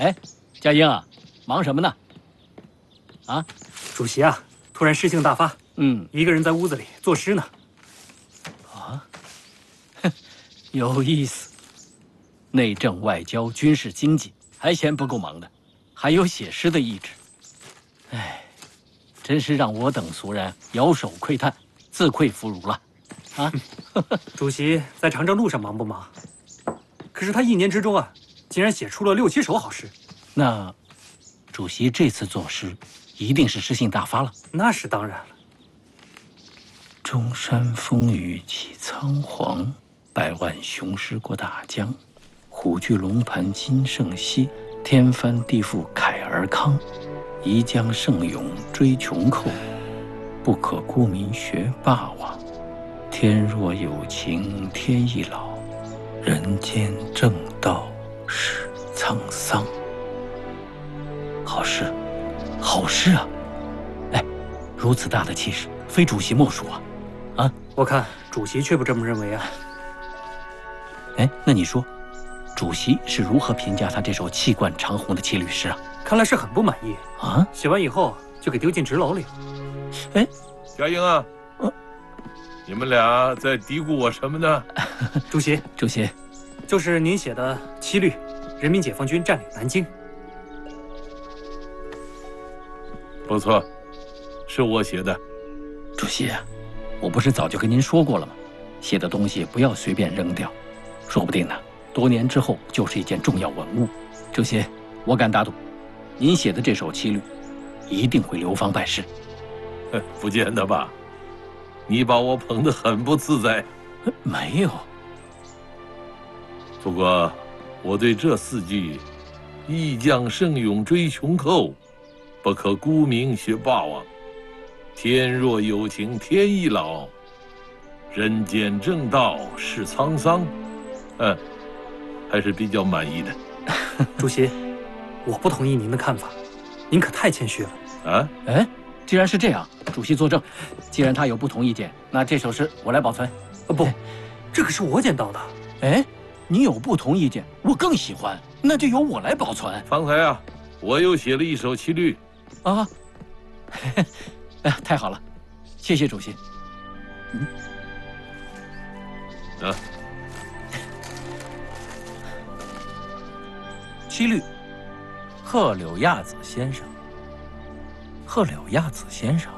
哎，佳英啊，忙什么呢？啊， 主席啊，突然诗兴大发，一个人在屋子里作诗呢。 啊，哼，有意思。内政、外交、军事、经济，还嫌不够忙的，还有写诗的意志。哎，真是让我等俗人摇手窥探，自愧弗如了。啊， 主席在长征路上忙不忙？可是他一年之中啊，竟然写出了6、7首好诗。 那，主席这次作诗，一定是诗兴大发了。 那是当然了。 中山风雨起苍黄，百万雄师过大江。虎踞龙盘今胜昔，天翻地覆慨而慷。宜将胜勇追穷寇，不可沽名学霸王。天若有情天亦老，人间正道是沧桑。好诗，好诗啊！哎，如此大的气势，非主席莫属啊！啊， 我看主席却不这么认为啊。 哎，那你说，主席是如何评价他这首气贯长虹的七律诗啊？ 看来是很不满意啊！ 写完以后就给丢进纸篓里了。 哎， 佳英啊，你们俩在嘀咕我什么呢？ 主席，就是您写的七律，人民解放军占领南京。 不错，是我写的。 主席，我不是早就跟您说过了吗？写的东西不要随便扔掉，说不定呢，多年之后就是一件重要文物。主席，我敢打赌，您写的这首七律，一定会流芳百世。 不见得吧？你把我捧得很不自在。 没有。 不过，我对这4句“义将胜勇追穷寇，不可沽名学霸王。天若有情天亦老，人间正道是沧桑”，还是比较满意的。 主席，我不同意您的看法，您可太谦虚了。 啊？ 哎，既然是这样，主席作证。既然他有不同意见，那这首诗我来保存。 不，这可是我捡到的。 哎，你有不同意见，我更喜欢，那就由我来保存。 方才啊，我又写了一首七律。 啊，哎，太好了，谢谢主席。 七律，贺柳亚子先生。贺柳亚子先生，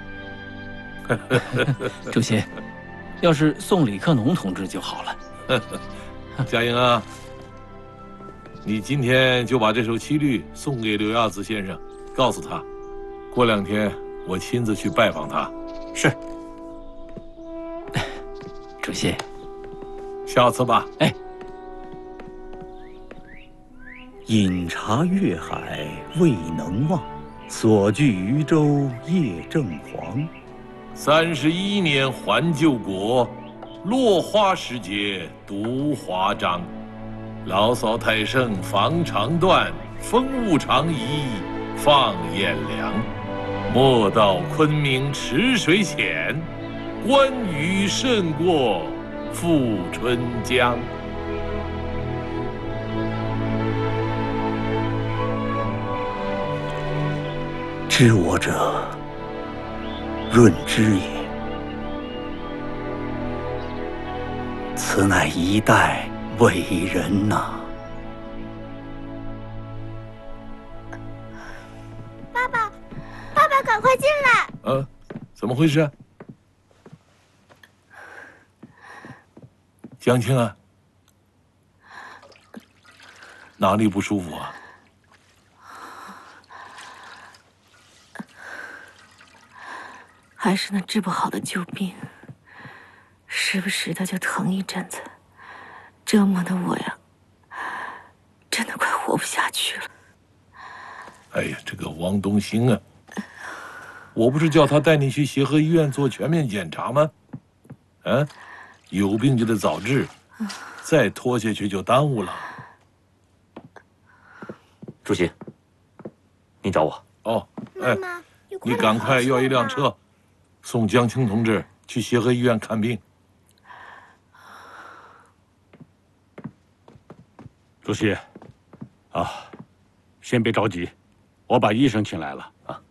主席，要是送李克农同志就好了。 佳英啊，你今天就把这首七律送给柳亚子先生，告诉他，过2天我亲自去拜访他。 是。 主席， 下次吧。 哎。 饮茶月海未能忘，所据渔舟夜正黄。 31年还旧国，落花时节独华章。牢骚太盛防肠断，风物长宜放眼量。莫道昆明池水浅，观鱼胜过富春江。 知我者，润之也。此乃一代伟人呐！ 爸爸，爸爸，赶快进来！ 怎么回事？江青啊，哪里不舒服啊？ 还是那治不好的旧病，时不时的就疼一阵子，折磨的我呀，真的快活不下去了。 哎呀，这个王东兴啊，我不是叫他带你去协和医院做全面检查吗？有病就得早治，再拖下去就耽误了。 主席，您找我。 哦， 妈妈， 你赶快要一辆车，送江青同志去协和医院看病。 主席， 先别着急，我把医生请来了啊。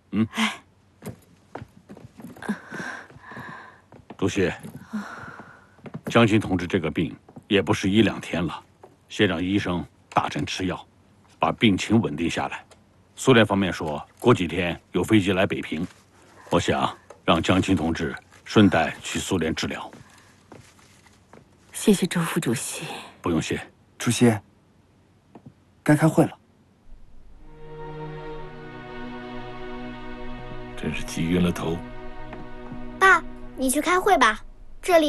杜谢，江青同志这个病也不是1、2天了，先让医生大针吃药，把病情稳定下来。苏联方面说过几天有飞机来北平，我想让江青同志顺带去苏联治疗。 谢谢周副主席。 不用谢。 主席，该开会了。 真是急晕了头。 爸，你去开会吧，这里